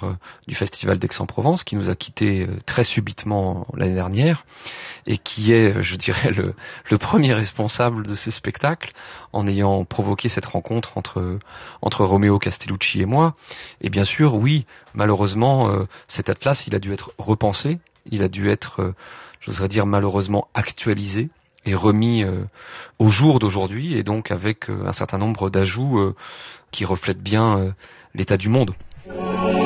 du Festival d'Aix-en-Provence, qui nous a quittés très subitement l'année dernière, et qui est, je dirais, le premier responsable de ce spectacle, en ayant provoqué cette rencontre entre Roméo Castellucci et moi. Et bien sûr, oui, malheureusement, cet atlas, il a dû être repensé, il a dû être, j'oserais dire malheureusement, actualisé et remis au jour d'aujourd'hui, et donc avec un certain nombre d'ajouts qui reflètent bien l'état du monde.